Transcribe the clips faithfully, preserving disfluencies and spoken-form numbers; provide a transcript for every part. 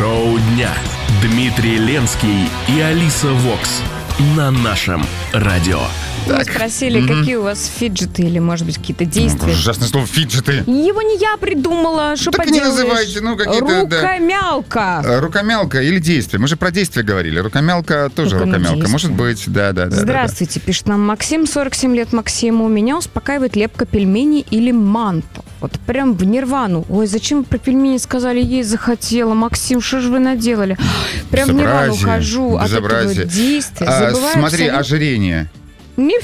Шоу дня. Дмитрий Ленский и Алиса Вокс на нашем радио. Вы Так. спросили, Мгм. какие у вас фиджеты или, может быть, какие-то действия. Ужасное слово «фиджеты». Его не я придумала, что Так и не поделаешь. называйте, ну, какие-то, да. Рукомялка. Э, Рукомялка или действие? Мы же про действие говорили. Рукомялка тоже Только на рукомялка. действие. Может быть, да, да, да. Здравствуйте, пишет нам Максим, сорок семь лет Максиму. Меня успокаивает лепка пельменей или мантов. Вот прям в нирвану. Ой, зачем вы про пельмени сказали? Есть захотела. Максим, что же вы наделали? Прям в нирвану Безобразие, хожу от этого безобразие. действия. А, Забываю смотри, абсолютно- ожирение. Не-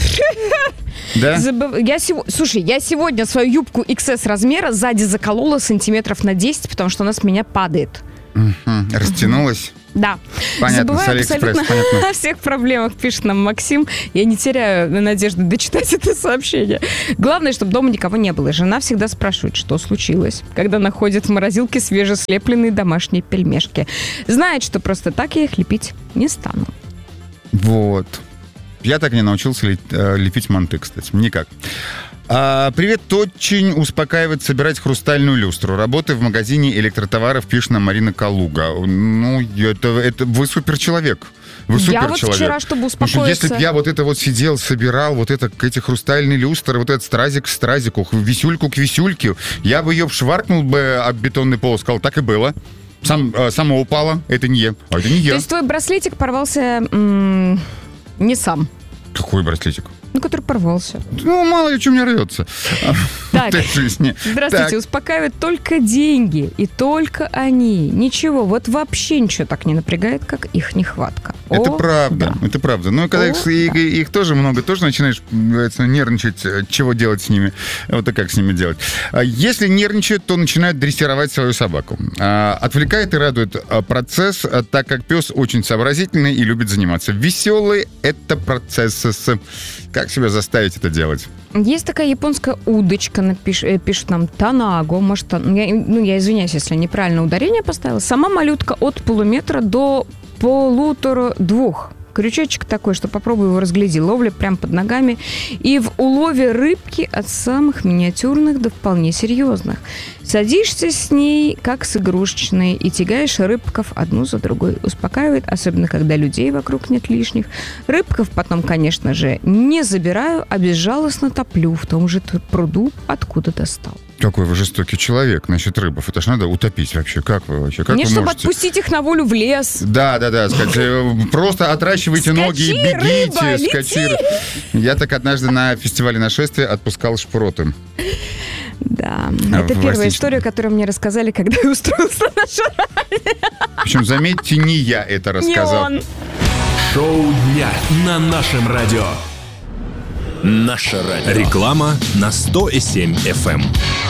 Да? Забыв- Я сего- Слушай, я сегодня свою юбку икс эс размера сзади заколола сантиметров на десять, потому что она с меня падает. Мгм. Растянулась. Да. Понятно, Забываю с Алиэкспресс, абсолютно понятно. о всех проблемах, пишет нам Максим. Я не теряю надежды дочитать это сообщение. Главное, чтобы дома никого не было. Жена всегда спрашивает, что случилось, когда находит в морозилке свежеслепленные домашние пельмешки. Знает, что просто так я их лепить не стану. Вот. Я так и не научился ле- э, лепить манты, кстати. Никак. А, привет, очень успокаивает собирать хрустальную люстру. Работаю в магазине электротоваров, пишет нам Марина Калуга. Ну, это, это вы суперчеловек. Вы Я суперчеловек. вот вчера, чтобы Потому что успокоиться... если бы я вот это вот сидел, собирал вот это, эти хрустальные люстры, вот этот стразик к стразику, висюльку к висюльке, я бы ее шваркнул бы об бетонный пол, сказал, так и было. Сам, э, само упало, это не я. А это не я. То есть твой браслетик порвался м- не сам, Какой браслетик? ну, который порвался. Ну, мало ли, что мне рвется в Так. этой жизни. Здравствуйте, Так. успокаивают только деньги, и только они. Ничего, вот вообще ничего так не напрягает, как их нехватка. Это О, правда, да. это правда. Ну, и когда О, их, их, их тоже много, тоже начинаешь говорится, нервничать, э, чего делать с ними, вот и как с ними делать. А Если нервничают, то начинают дрессировать свою собаку. А, Отвлекает и радует а, процесс, а, так как пес очень сообразительный и любит заниматься. Веселый — это процесс. Как себя заставить это делать? Есть такая японская удочка, напиш- э, пишет нам Танаго. Может, он- я, ну, я извиняюсь, если неправильно ударение поставила. Сама малютка от полуметра до полутора-двух. Крючочек такой, что попробуй его разгляди. Ловля прямо под ногами. И в улове рыбки от самых миниатюрных до вполне серьезных. Садишься с ней, как с игрушечной, и тягаешь рыбков одну за другой. Успокаивает, особенно когда людей вокруг нет лишних. Рыбков потом, конечно же, не забираю, а безжалостно топлю в том же т- пруду, откуда достал. Какой вы жестокий человек насчет рыбов. Это ж надо утопить вообще. Как вы вообще? Как Не, вы чтобы можете? отпустить их на волю в лес. Да, да, да, сказать, э, просто отращивайте Скачи, ноги и бегите, рыба, скачи. Я так однажды на фестивале нашествия отпускал шпроты. Да, А, это первая пластично. история, которую мне рассказали, когда я устроился на шоу. Причем, заметьте, не я это Не рассказал. он. Шоу дня на нашем радио. Наше радио. Реклама на сто семь эф эм.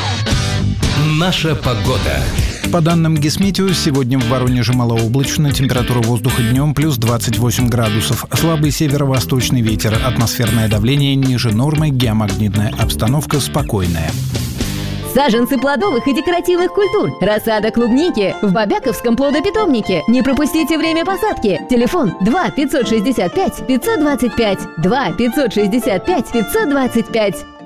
Наша погода. По данным Гисметео, сегодня в Воронеже малооблачно, температура воздуха днем плюс двадцать восемь градусов. Слабый северо-восточный ветер, атмосферное давление ниже нормы, геомагнитная обстановка спокойная. Саженцы плодовых и декоративных культур. Рассада клубники в Бобяковском плодопитомнике. Не пропустите время посадки. Телефон два пятьсот шестьдесят пять пятьсот двадцать пять. два пятьсот шестьдесят пять пятьсот двадцать пять.